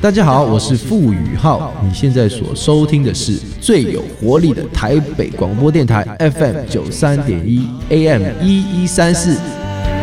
大家好，我是傅宇浩，你现在所收听的是最有活力的台北广播电台 FM 93.1 AM 1134，